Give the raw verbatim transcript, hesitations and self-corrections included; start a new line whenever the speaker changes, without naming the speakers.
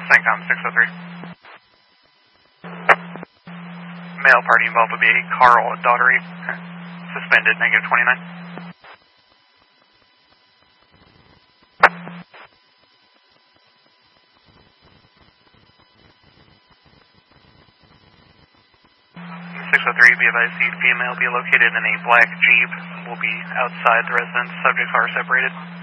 CENTCOM six oh three. Male party involved would be Carl Daughtery, suspended, negative twenty-nine. six oh three, be advised, the female will be located in a black Jeep, will be outside the residence, subjects are separated.